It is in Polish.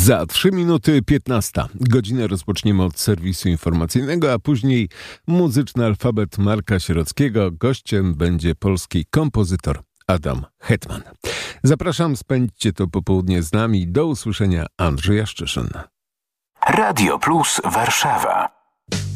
Za 3 minuty 15. Godzinę rozpoczniemy od serwisu informacyjnego, a później muzyczny alfabet Marka Sierockiego. Gościem będzie polski kompozytor Adam Hetman. Zapraszam, spędźcie to popołudnie z nami. Do usłyszenia, Andrzej Jaszczyszyn. Radio Plus Warszawa.